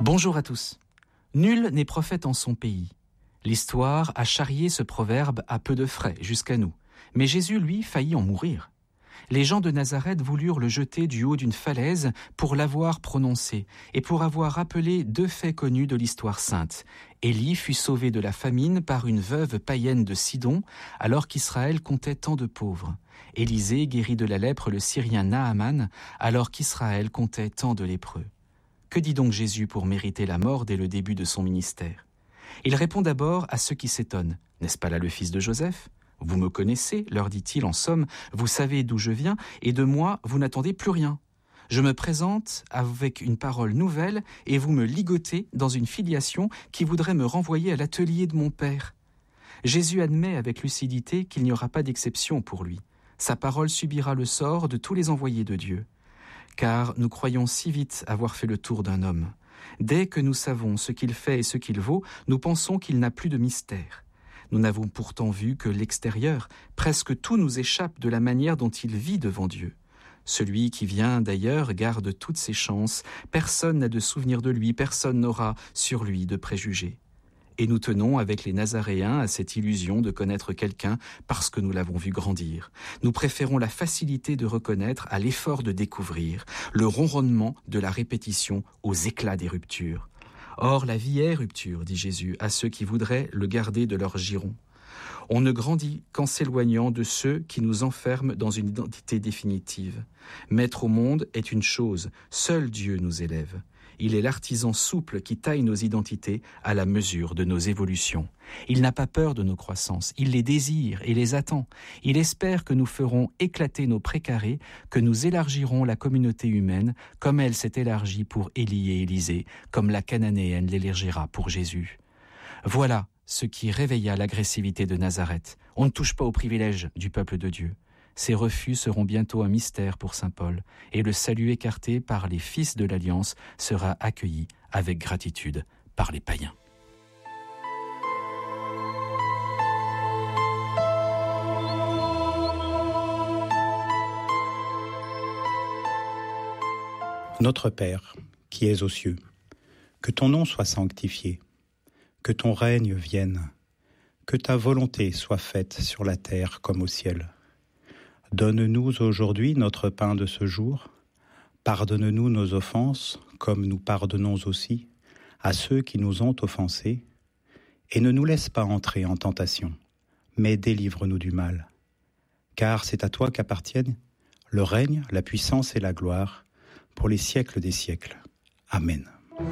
Bonjour à tous. Nul n'est prophète en son pays. L'histoire a charrié ce proverbe à peu de frais jusqu'à nous. Mais Jésus, lui, faillit en mourir. Les gens de Nazareth voulurent le jeter du haut d'une falaise pour l'avoir prononcé et pour avoir rappelé 2 faits connus de l'histoire sainte. Élie fut sauvé de la famine par une veuve païenne de Sidon alors qu'Israël comptait tant de pauvres. Élisée guérit de la lèpre le Syrien Naaman alors qu'Israël comptait tant de lépreux. Que dit donc Jésus pour mériter la mort dès le début de son ministère ? Il répond d'abord à ceux qui s'étonnent. N'est-ce pas là le fils de Joseph ? Vous me connaissez, leur dit-il en somme, vous savez d'où je viens, et de moi vous n'attendez plus rien. Je me présente avec une parole nouvelle, et vous me ligotez dans une filiation qui voudrait me renvoyer à l'atelier de mon père. Jésus admet avec lucidité qu'il n'y aura pas d'exception pour lui. Sa parole subira le sort de tous les envoyés de Dieu. Car nous croyons si vite avoir fait le tour d'un homme. Dès que nous savons ce qu'il fait et ce qu'il vaut, nous pensons qu'il n'a plus de mystère. Nous n'avons pourtant vu que l'extérieur. Presque tout nous échappe de la manière dont il vit devant Dieu. Celui qui vient d'ailleurs garde toutes ses chances. Personne n'a de souvenir de lui, personne n'aura sur lui de préjugés. Et nous tenons avec les Nazaréens à cette illusion de connaître quelqu'un parce que nous l'avons vu grandir. Nous préférons la facilité de reconnaître à l'effort de découvrir, le ronronnement de la répétition aux éclats des ruptures. Or, la vie est rupture, dit Jésus, à ceux qui voudraient le garder de leur giron. On ne grandit qu'en s'éloignant de ceux qui nous enferment dans une identité définitive. Mettre au monde est une chose, seul Dieu nous élève. Il est l'artisan souple qui taille nos identités à la mesure de nos évolutions. Il n'a pas peur de nos croissances, il les désire et les attend. Il espère que nous ferons éclater nos précarés, que nous élargirons la communauté humaine comme elle s'est élargie pour Élie et Élisée, comme la cananéenne l'élargira pour Jésus. Voilà ce qui réveilla l'agressivité de Nazareth. On ne touche pas aux privilèges du peuple de Dieu. Ces refus seront bientôt un mystère pour saint Paul, et le salut écarté par les fils de l'Alliance sera accueilli avec gratitude par les païens. Notre Père, qui es aux cieux, que ton nom soit sanctifié, que ton règne vienne, que ta volonté soit faite sur la terre comme au ciel. Donne-nous aujourd'hui notre pain de ce jour. Pardonne-nous nos offenses, comme nous pardonnons aussi à ceux qui nous ont offensés. Et ne nous laisse pas entrer en tentation, mais délivre-nous du mal. Car c'est à toi qu'appartiennent le règne, la puissance et la gloire, pour les siècles des siècles. Amen.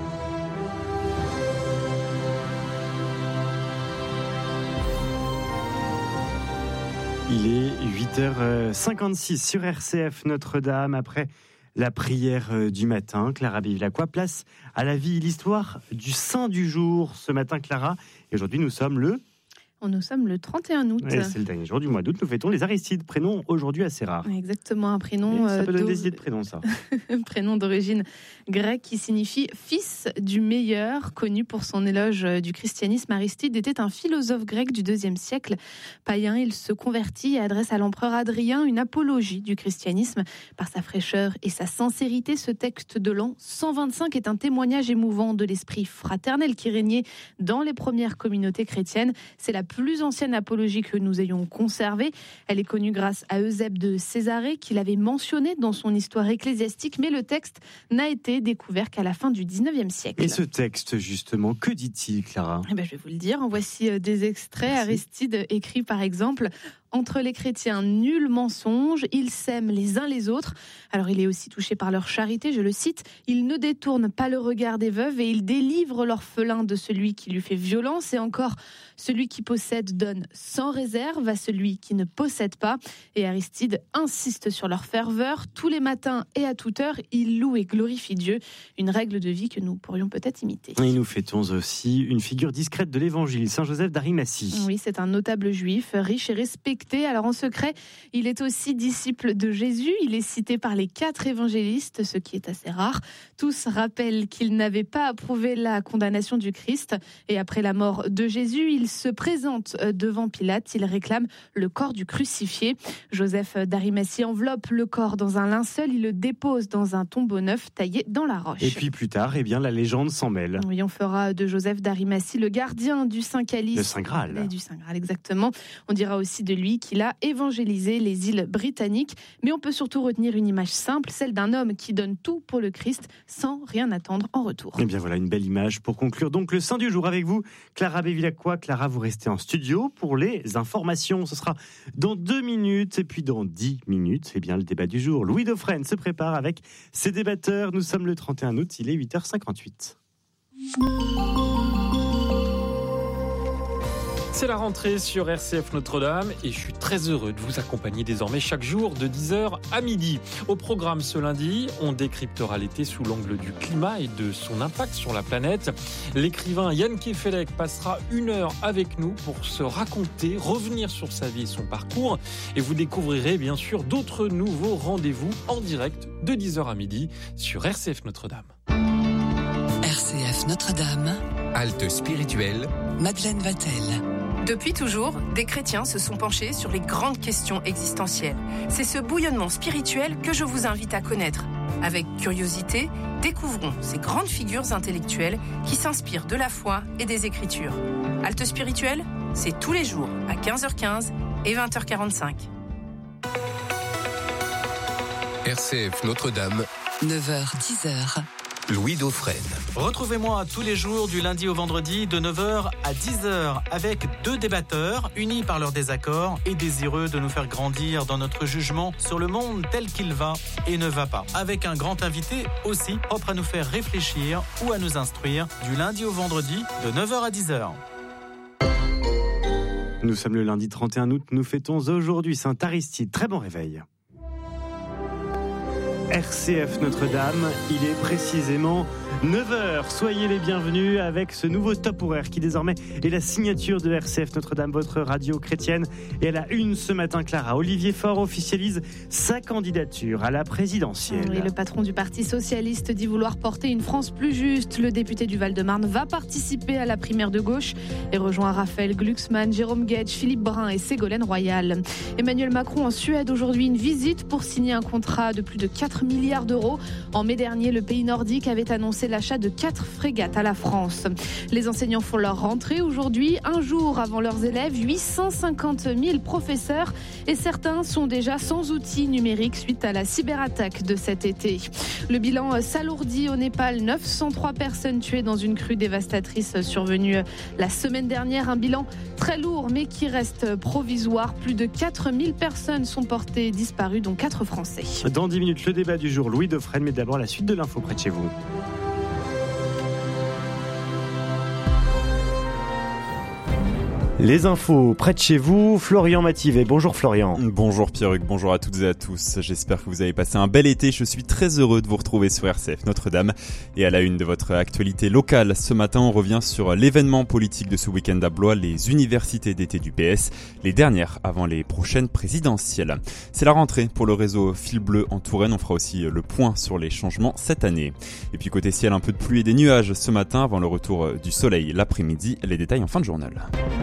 Il est 8h56 sur RCF Notre-Dame, après la prière du matin. Clara Bévilacqua, place à la vie et l'histoire du saint du jour ce matin, Clara. Et aujourd'hui, nous sommes le 31 août. Ouais, c'est le dernier jour du mois d'août. Nous fêtons les Aristides, prénom aujourd'hui assez rare. Exactement, un prénom. Ça peut donner des idées de prénom, ça. Un prénom d'origine grecque qui signifie fils du meilleur, connu pour son éloge du christianisme. Aristide était un philosophe grec du IIe siècle. Païen, il se convertit et adresse à l'empereur Adrien une apologie du christianisme. Par sa fraîcheur et sa sincérité, ce texte de l'an 125 est un témoignage émouvant de l'esprit fraternel qui régnait dans les premières communautés chrétiennes. C'est la plus ancienne apologie que nous ayons conservée. Elle est connue grâce à Eusèbe de Césarée qui l'avait mentionnée dans son histoire ecclésiastique, mais le texte n'a été découvert qu'à la fin du 19e siècle. Et ce texte, justement, que dit-il, Clara ? Je vais vous le dire, en voici des extraits. Merci. Aristide écrit par exemple « Entre les chrétiens, nul mensonge, ils s'aiment les uns les autres. » Alors il est aussi touché par leur charité, je le cite, « Ils ne détournent pas le regard des veuves et ils délivrent l'orphelin de celui qui lui fait violence. Et encore, celui qui possède donne sans réserve à celui qui ne possède pas. » Et Aristide insiste sur leur ferveur. Tous les matins et à toute heure, ils louent et glorifient Dieu. Une règle de vie que nous pourrions peut-être imiter. Et nous fêtons aussi une figure discrète de l'Évangile, Saint Joseph d'Arimathie. Oui, c'est un notable juif, riche et respecté connecté. Alors en secret, il est aussi disciple de Jésus. Il est cité par les 4 évangélistes, ce qui est assez rare. Tous rappellent qu'il n'avait pas approuvé la condamnation du Christ. Et après la mort de Jésus, il se présente devant Pilate. Il réclame le corps du crucifié. Joseph d'Arimathie enveloppe le corps dans un linceul. Il le dépose dans un tombeau neuf taillé dans la roche. Et puis plus tard, la légende s'en mêle. Oui, on fera de Joseph d'Arimathie le gardien du Saint Calice. Le Saint Graal. Et du Saint Graal, exactement. On dira aussi de lui qu'il a évangélisé les îles britanniques. Mais on peut surtout retenir une image simple, celle d'un homme qui donne tout pour le Christ sans rien attendre en retour. Et bien voilà une belle image pour conclure donc le Saint du jour avec vous, Clara Bevilacqua. Clara, vous restez en studio pour les informations. Ce sera dans 2 minutes et puis dans 10 minutes, le débat du jour. Louis Dauphren se prépare avec ses débatteurs. Nous sommes le 31 août, il est 8h58. C'est la rentrée sur RCF Notre-Dame et je suis très heureux de vous accompagner désormais chaque jour de 10h à midi. Au programme ce lundi, on décryptera l'été sous l'angle du climat et de son impact sur la planète. L'écrivain Jan Kefelec passera 1 heure avec nous pour se raconter, revenir sur sa vie et son parcours. Et vous découvrirez bien sûr d'autres nouveaux rendez-vous en direct de 10h à midi sur RCF Notre-Dame. RCF Notre-Dame, halte spirituelle, Madeleine Vatel. Depuis toujours, des chrétiens se sont penchés sur les grandes questions existentielles. C'est ce bouillonnement spirituel que je vous invite à connaître. Avec curiosité, découvrons ces grandes figures intellectuelles qui s'inspirent de la foi et des Écritures. Halte spirituelle, c'est tous les jours à 15h15 et 20h45. RCF Notre-Dame, 9h-10h. Louis Dauphren. Retrouvez-moi tous les jours du lundi au vendredi de 9h à 10h avec 2 débatteurs unis par leur désaccord et désireux de nous faire grandir dans notre jugement sur le monde tel qu'il va et ne va pas. Avec un grand invité aussi propre à nous faire réfléchir ou à nous instruire du lundi au vendredi de 9h à 10h. Nous sommes le lundi 31 août, nous fêtons aujourd'hui Saint Aristide. Très bon réveil. RCF Notre-Dame, il est précisément 9h. Soyez les bienvenus avec ce nouveau stop horaire qui désormais est la signature de RCF Notre-Dame, votre radio chrétienne. Et à la une ce matin, Clara, Olivier Faure officialise sa candidature à la présidentielle. Oui, le patron du Parti Socialiste dit vouloir porter une France plus juste. Le député du Val-de-Marne va participer à la primaire de gauche et rejoint Raphaël Glucksmann, Jérôme Guedj, Philippe Brun et Ségolène Royal. Emmanuel Macron en Suède aujourd'hui, une visite pour signer un contrat de plus de 4 milliards d'euros. En mai dernier, le pays nordique avait annoncé l'achat de 4 frégates à la France. Les enseignants font leur rentrée aujourd'hui, un jour avant leurs élèves, 850 000 professeurs et certains sont déjà sans outils numériques suite à la cyberattaque de cet été. Le bilan s'alourdit au Népal, 903 personnes tuées dans une crue dévastatrice survenue la semaine dernière. Un bilan très lourd mais qui reste provisoire. Plus de 4000 personnes sont portées disparues, dont 4 Français. Dans 10 minutes, le débat du jour, Louis Dauphren, mais d'abord la suite de l'info près de chez vous. Les infos près de chez vous, Florian Mativet. Bonjour Florian. Bonjour Pierruc, bonjour à toutes et à tous. J'espère que vous avez passé un bel été. Je suis très heureux de vous retrouver sur RCF Notre-Dame. Et à la une de votre actualité locale, ce matin on revient sur l'événement politique de ce week-end à Blois, les universités d'été du PS, les dernières avant les prochaines présidentielles. C'est la rentrée pour le réseau Fil Bleu en Touraine. On fera aussi le point sur les changements cette année. Et puis côté ciel, un peu de pluie et des nuages ce matin avant le retour du soleil l'après-midi. Les détails en fin de journal.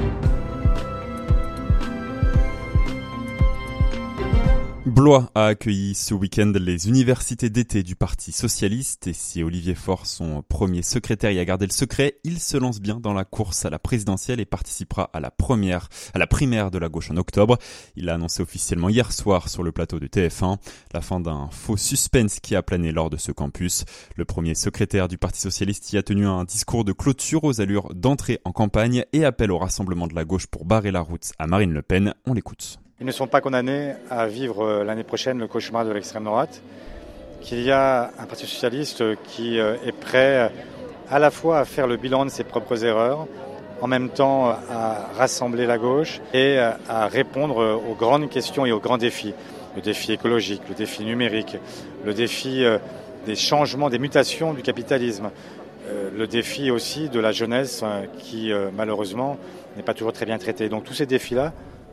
Blois a accueilli ce week-end les universités d'été du Parti Socialiste et si Olivier Faure, son premier secrétaire, y a gardé le secret, il se lance bien dans la course à la présidentielle et participera à la primaire de la gauche en octobre. Il a annoncé officiellement hier soir sur le plateau de TF1 la fin d'un faux suspense qui a plané lors de ce campus. Le premier secrétaire du Parti Socialiste y a tenu un discours de clôture aux allures d'entrée en campagne et appel au rassemblement de la gauche pour barrer la route à Marine Le Pen. On l'écoute. Ils ne sont pas condamnés à vivre l'année prochaine le cauchemar de l'extrême droite, qu'il y a un Parti socialiste qui est prêt à la fois à faire le bilan de ses propres erreurs, en même temps à rassembler la gauche et à répondre aux grandes questions et aux grands défis. Le défi écologique, le défi numérique, le défi des changements, des mutations du capitalisme, le défi aussi de la jeunesse qui malheureusement n'est pas toujours très bien traitée. Donc tous ces défis-là,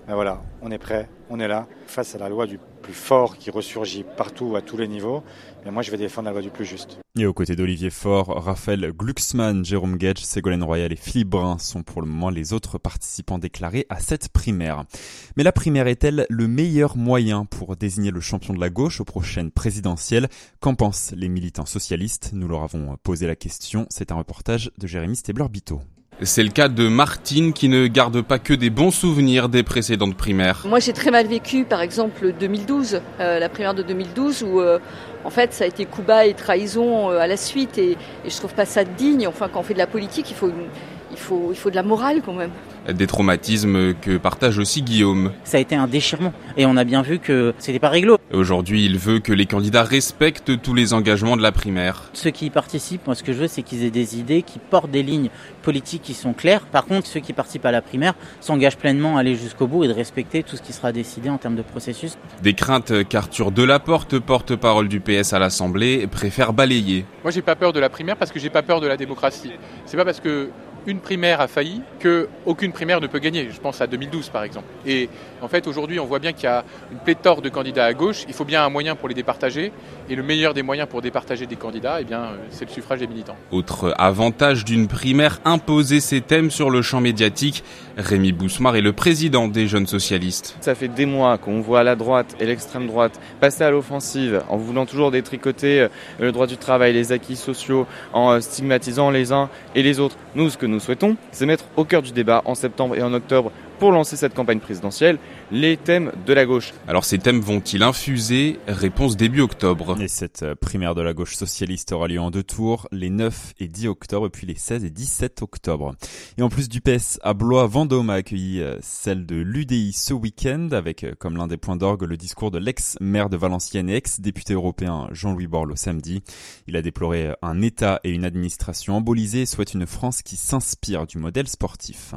Ben voilà, on est prêt, on est là. Face à la loi du plus fort qui ressurgit partout, à tous les niveaux, mais moi je vais défendre la loi du plus juste. Et aux côtés d'Olivier Faure, Raphaël Glucksmann, Jérôme Gage, Ségolène Royal et Philippe Brun sont pour le moment les autres participants déclarés à cette primaire. Mais la primaire est-elle le meilleur moyen pour désigner le champion de la gauche aux prochaines présidentielles ? Qu'en pensent les militants socialistes ? Nous leur avons posé la question. C'est un reportage de Jérémy Stabler-Bito. C'est le cas de Martine qui ne garde pas que des bons souvenirs des précédentes primaires. Moi j'ai très mal vécu par exemple 2012, la primaire de 2012 où en fait ça a été coup bas et trahison à la suite et je trouve pas ça digne. Enfin quand on fait de la politique il faut de la morale quand même. Des traumatismes que partage aussi Guillaume. Ça a été un déchirement et on a bien vu que c'était pas réglo. Aujourd'hui, il veut que les candidats respectent tous les engagements de la primaire. Ceux qui y participent, moi ce que je veux c'est qu'ils aient des idées, qui portent des lignes politiques qui sont claires. Par contre, ceux qui participent à la primaire s'engagent pleinement à aller jusqu'au bout et de respecter tout ce qui sera décidé en termes de processus. Des craintes qu'Arthur Delaporte, porte-parole du PS à l'Assemblée, préfère balayer. Moi j'ai pas peur de la primaire parce que j'ai pas peur de la démocratie. C'est pas parce que une primaire a failli qu'aucune primaire ne peut gagner. Je pense à 2012 par exemple. Et en fait aujourd'hui on voit bien qu'il y a une pléthore de candidats à gauche. Il faut bien un moyen pour les départager. Et le meilleur des moyens pour départager des candidats, c'est le suffrage des militants. Autre avantage d'une primaire, imposer ses thèmes sur le champ médiatique. Rémi Bousmar est le président des Jeunes Socialistes. Ça fait des mois qu'on voit la droite et l'extrême droite passer à l'offensive en voulant toujours détricoter le droit du travail, les acquis sociaux, en stigmatisant les uns et les autres. Nous, ce que nous souhaitons, c'est mettre au cœur du débat en septembre et en octobre pour lancer cette campagne présidentielle, les thèmes de la gauche. Alors ces thèmes vont-ils infuser ? Réponse début octobre. Et cette primaire de la gauche socialiste aura lieu en 2 tours, les 9 et 10 octobre, et puis les 16 et 17 octobre. Et en plus du PS à Blois, Vendôme a accueilli celle de l'UDI ce week-end, avec comme l'un des points d'orgue le discours de l'ex-maire de Valenciennes et ex-député européen Jean-Louis Borloo samedi. Il a déploré un État et une administration embolisés et souhaite une France qui s'inspire du modèle sportif.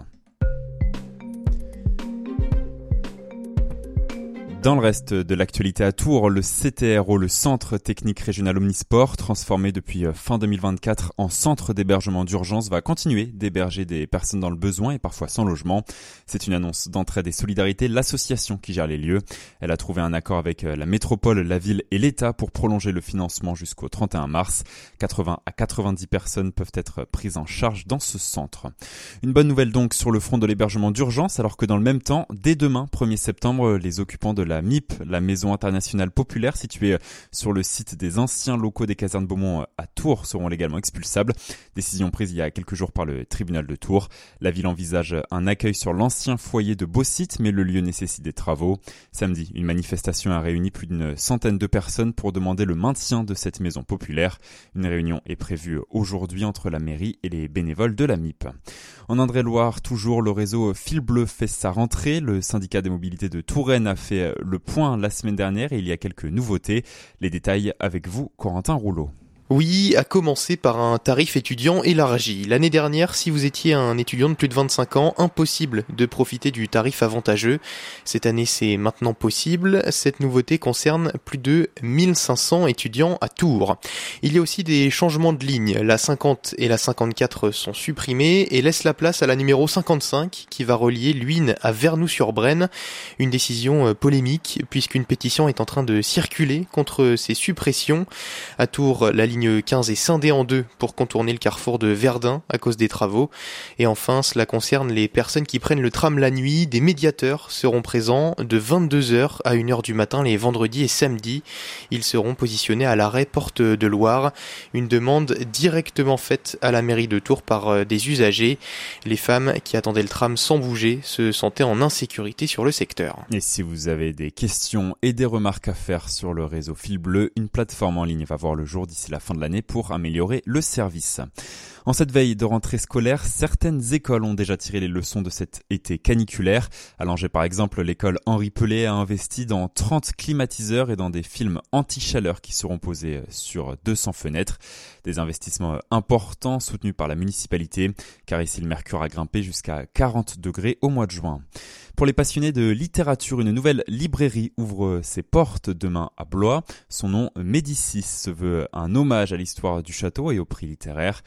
Dans le reste de l'actualité à Tours, le CTRO, le Centre Technique Régional Omnisport, transformé depuis fin 2024 en centre d'hébergement d'urgence, va continuer d'héberger des personnes dans le besoin et parfois sans logement. C'est une annonce d'entraide et solidarité, l'association qui gère les lieux. Elle a trouvé un accord avec la métropole, la ville et l'État pour prolonger le financement jusqu'au 31 mars. 80 à 90 personnes peuvent être prises en charge dans ce centre. Une bonne nouvelle donc sur le front de l'hébergement d'urgence, alors que dans le même temps, dès demain, 1er septembre, les occupants de la MIP, la Maison Internationale Populaire, située sur le site des anciens locaux des casernes Beaumont à Tours, seront légalement expulsables. Décision prise il y a quelques jours par le tribunal de Tours. La ville envisage un accueil sur l'ancien foyer de Beausite, mais le lieu nécessite des travaux. Samedi, une manifestation a réuni plus d'une centaine de personnes pour demander le maintien de cette maison populaire. Une réunion est prévue aujourd'hui entre la mairie et les bénévoles de la MIP. En Indre-et-Loire, toujours, le réseau Fil Bleu fait sa rentrée. Le syndicat des mobilités de Touraine a fait le point la semaine dernière et il y a quelques nouveautés. Les détails avec vous, Corentin Rouleau. Oui, à commencer par un tarif étudiant élargi. L'année dernière, si vous étiez un étudiant de plus de 25 ans, impossible de profiter du tarif avantageux. Cette année, c'est maintenant possible. Cette nouveauté concerne plus de 1500 étudiants à Tours. Il y a aussi des changements de ligne. La 50 et la 54 sont supprimées et laissent la place à la numéro 55 qui va relier Luynes à Vernoux-sur-Brenne. Une décision polémique puisqu'une pétition est en train de circuler contre ces suppressions. À Tours, la ligne 15 est scindée en deux pour contourner le carrefour de Verdun à cause des travaux. Et enfin, cela concerne les personnes qui prennent le tram la nuit. Des médiateurs seront présents de 22h à 1h du matin les vendredis et samedis. Ils seront positionnés à l'arrêt Porte de Loire. Une demande directement faite à la mairie de Tours par des usagers. Les femmes qui attendaient le tram sans bouger se sentaient en insécurité sur le secteur. Et si vous avez des questions et des remarques à faire sur le réseau Fil Bleu, une plateforme en ligne va voir le jour d'ici la fin de l'année pour améliorer le service. En cette veille de rentrée scolaire, certaines écoles ont déjà tiré les leçons de cet été caniculaire. À Langeais par exemple, l'école Henri Pelé a investi dans 30 climatiseurs et dans des films anti-chaleur qui seront posés sur 200 fenêtres. Des investissements importants soutenus par la municipalité, car ici le mercure a grimpé jusqu'à 40 degrés au mois de juin. Pour les passionnés de littérature, une nouvelle librairie ouvre ses portes demain à Blois. Son nom, Médicis, se veut un hommage à l'histoire du château et au prix littéraire. 2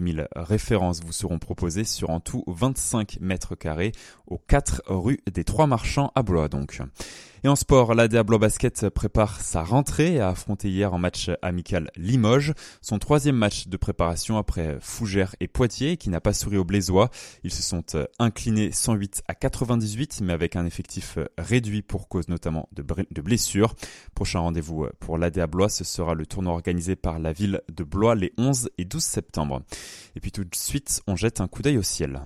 1000 références vous seront proposées sur en tout 25 mètres carrés aux 4 rue des Trois Marchands à Blois donc. Et en sport, l'ADA Blois Basket prépare sa rentrée et a affronté hier en match amical Limoges, son 3e match de préparation après Fougères et Poitiers qui n'a pas souri aux Blésois. Ils se sont inclinés 108-98 mais avec un effectif réduit pour cause notamment de blessures. Prochain rendez-vous pour l'ADA Blois, ce sera le tournoi organisé par la ville de Blois les 11 et 12 septembre. Et puis tout de suite, on jette un coup d'œil au ciel.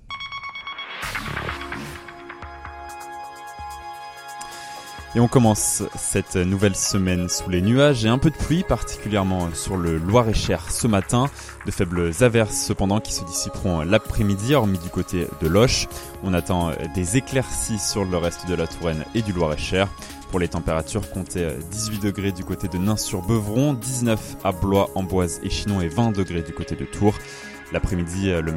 Et on commence cette nouvelle semaine sous les nuages et un peu de pluie, particulièrement sur le Loir-et-Cher ce matin. De faibles averses cependant qui se dissiperont l'après-midi, hormis du côté de Loches. On attend des éclaircies sur le reste de la Touraine et du Loir-et-Cher. Pour les températures, comptez 18 degrés du côté de Nain-sur-Beuvron, 19 à Blois, Amboise et Chinon et 20 degrés du côté de Tours. L'après-midi, le